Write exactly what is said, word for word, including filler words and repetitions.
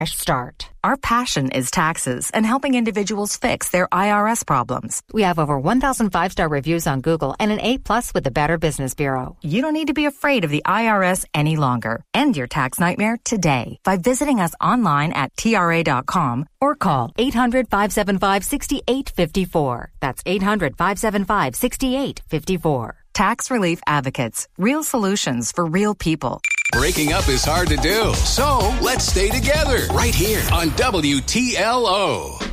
Start. Our passion is taxes and helping individuals fix their I R S problems. We have over one thousand five-star reviews on Google and an A plus with the Better Business Bureau. You don't need to be afraid of the I R S any longer. End your tax nightmare today by visiting us online at T R A dot com or call eight hundred, five seven five, six eight five four. That's eight hundred, five seven five, six eight five four. Tax Relief Advocates. Real solutions for real people. Breaking up is hard to do, so let's stay together right here on W T L O.